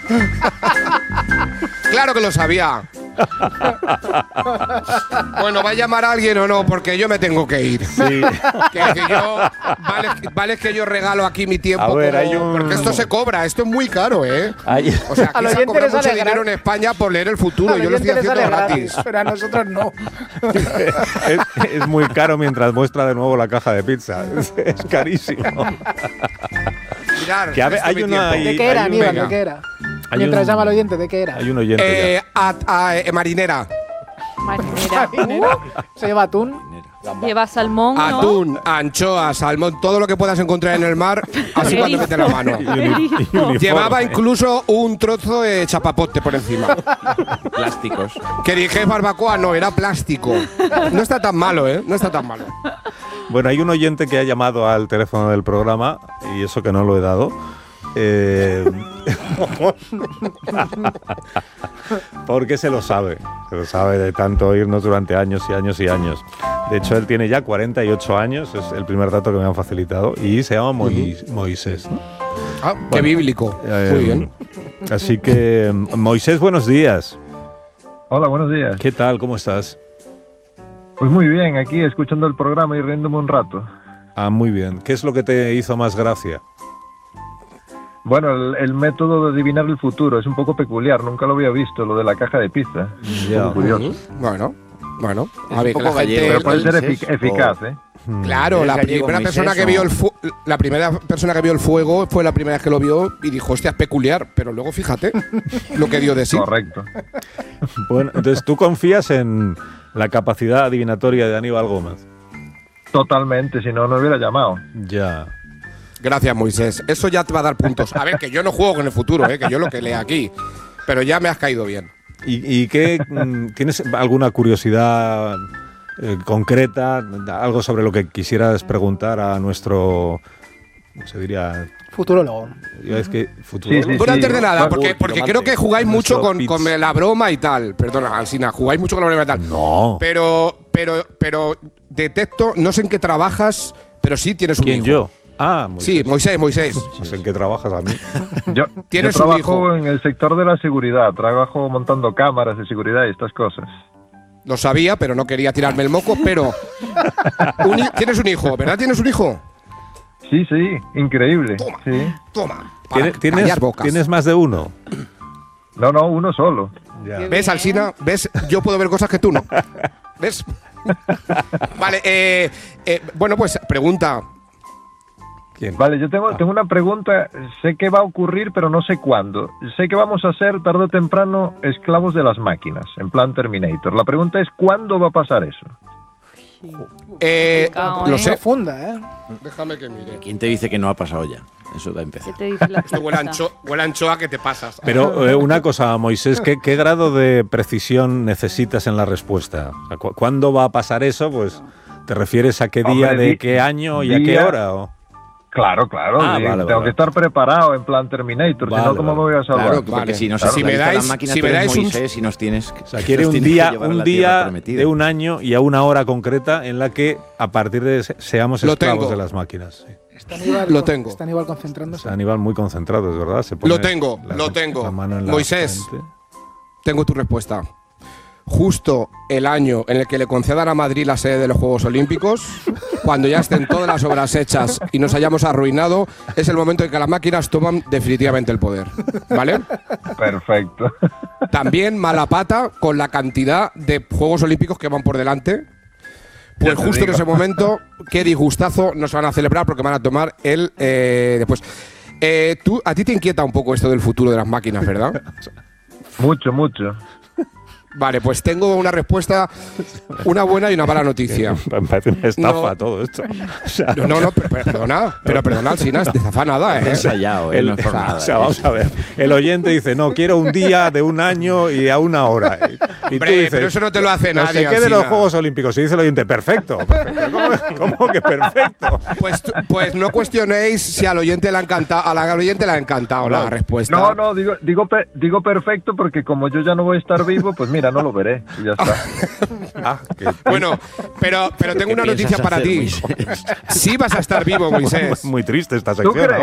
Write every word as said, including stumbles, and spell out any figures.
Claro que lo sabía. Bueno, ¿va a llamar a alguien o no? Porque yo me tengo que ir. Sí. Que, que yo, vale, vale que yo regalo aquí mi tiempo. A ver, como, hay un- porque esto se cobra, esto es muy caro, ¿eh? Hay- O sea, Al aquí se oyente cobra le mucho sale dinero gratis. en España por leer el futuro. Al Yo lo estoy oyente le haciendo sale gratis. pero a nosotros no. es, es muy caro mientras muestra de nuevo la caja de pizza. Es, es carísimo. Mirar, Que a ver, esto es hay mi una- tiempo. ¿De hay- qué era, hay un- Aníbal? venga. ¿De qué era? Hay Mientras un- llama al oyente, ¿de qué era? Hay un oyente Eh, a- a- eh, marinera. Marinera. ¿Se lleva atún? Lleva salmón, ¿no? Atún, anchoa, salmón, todo lo que puedas encontrar en el mar, así cuando mete la mano. ya. Y uni- y uniforme. Llevaba incluso un trozo de chapapote por encima. Plásticos. Que dije barbacoa, no, era plástico. No está tan malo, ¿eh? No está tan malo. Bueno, hay un oyente que ha llamado al teléfono del programa, y eso que no lo he dado. Eh, porque se lo sabe, se lo sabe de tanto oírnos durante años y años y años. De hecho, él tiene ya cuarenta y ocho años, es el primer dato que me han facilitado, y se llama Mois- Moisés, ¿no? Ah, qué bíblico. Eh, Muy bien. Así que, Moisés, buenos días. Hola, buenos días. ¿Qué tal? ¿Cómo estás? Pues muy bien, aquí escuchando el programa y riéndome un rato. Ah, muy bien. ¿Qué es lo que te hizo más gracia? Bueno, el, el método de adivinar el futuro es un poco peculiar, nunca lo había visto, lo de la caja de pizza. Ya. Un poco curioso. Ujú. Bueno, bueno. Es A un ver, que poco la gente. gallego, Pero puede ser Moisés, efic- eficaz, ¿eh? Claro, ¿Eres la gallego, primera Moisés, persona que o? vio el fu- la primera persona que vio el fuego fue la primera que lo vio y dijo, hostia, es peculiar, pero luego fíjate lo que dio de sí. Correcto. Bueno, entonces tú confías en la capacidad adivinatoria de Aníbal Gómez. Totalmente, si no, no hubiera llamado. Ya. Gracias, Moisés. Eso ya te va a dar puntos. A ver, que yo no juego con el futuro, ¿eh? Que yo lo que leo aquí. Pero ya me has caído bien. ¿Y, y qué mm, tienes alguna curiosidad eh, concreta, algo sobre lo que quisieras preguntar a nuestro, ¿cómo se diría? Futurólogo. Iba a decir que futuro. Sí, sí, Bueno, antes de nada, Uy, porque, porque creo que jugáis mucho con, con la broma y tal. Perdona, Alsina, jugáis mucho con la broma y tal. No. Pero, pero, pero detecto, no sé en qué trabajas, pero sí tienes un ¿Quién, hijo. yo? Ah, Moisés. Sí, Moisés, Moisés. No sé en qué trabajas a mí. Yo, yo Tienes un trabajo hijo. en el sector de la seguridad, trabajo montando cámaras de seguridad y estas cosas. Lo sabía, pero no quería tirarme el moco, pero… un hi- tienes un hijo, ¿verdad? ¿Tienes un hijo? Sí, sí, increíble. Toma. Sí. Toma. para ¿Tienes, tienes, callar bocas. ¿Tienes más de uno? No, no, uno solo. Ya. ¿Ves, Alsina? ¿Ves? Yo puedo ver cosas que tú no. ¿Ves? Vale, eh, eh, bueno, pues pregunta. ¿Quién? Vale, yo tengo, tengo una pregunta. Sé que va a ocurrir, pero no sé cuándo. Sé que vamos a ser tarde o temprano esclavos de las máquinas, en plan Terminator. La pregunta es, ¿cuándo va a pasar eso? Eh, Complicado, lo ¿eh? sé. Profunda, ¿eh? Déjame que mire. ¿Quién te dice que no ha pasado ya? Eso da a empezar. ¿Qué te dice la Esto huele a, pizza? ancho- huele a anchoa que te pasas. Pero eh, una cosa, Moisés, ¿qué, qué grado de precisión necesitas en la respuesta? O sea, cu- ¿cuándo va a pasar eso? Pues, ¿te refieres a qué día, Hombre, de di- qué año y a qué día- hora? ¿O? Claro, claro. Ah, sí, vale, tengo vale. que estar preparado en plan Terminator, Vale, si no, ¿cómo vale. me voy a salvar? Claro, Porque vale. si nos Claro. has Si me la dais- máquina, si tú me eres dais un- Moisés y nos tienes que… O sea, quiere un día, un día de un año y a una hora concreta en la que a partir de ese seamos Lo esclavos tengo. de las máquinas. Sí. Está Aníbal, Lo con- tengo. Está Aníbal concentrándose. Está Aníbal muy concentrado, es verdad. Se pone Lo tengo, la- lo tengo. la mano en la Moisés. frente. Tengo tu respuesta. Justo el año en el que le concedan a Madrid la sede de los Juegos Olímpicos, cuando ya estén todas las obras hechas y nos hayamos arruinado, es el momento en que las máquinas toman definitivamente el poder. ¿Vale? Perfecto. También mala pata con la cantidad de Juegos Olímpicos que van por delante. Pues Ya te justo en digo. ese momento, qué disgustazo nos van a celebrar porque van a tomar el eh, después. Eh, tú, a ti te inquieta un poco esto del futuro de las máquinas, ¿verdad? Mucho, mucho. Vale, pues tengo una respuesta, una buena y una mala noticia. Me parece una estafa No. todo esto. O sea, No, no, no, pero, pero perdona, pero perdona, Alsina, de zafa nada, Está ¿eh? ensayado, ¿eh? el- No es por nada, o sea, ¿eh? vamos a ver. El oyente dice, no, quiero un día de un año y a una hora. Y tú Hombre, dices, pero eso no te lo hace no nadie, sé qué de los Alsina. Juegos Olímpicos. Y dice el oyente, perfecto. perfecto. ¿Cómo, cómo que perfecto? Pues, pues no cuestionéis si al oyente le ha encantado, a la al oyente le ha encantado la respuesta. No, no, digo, digo, pe- digo perfecto porque como yo ya no voy a estar vivo, pues mira, no lo veré y ya está. Ah, que- Bueno, pero, pero tengo ¿Qué una piensas noticia para hacer, ti. Moisés? Sí vas a estar vivo, Moisés. muy triste esta ¿Tú sección. crees?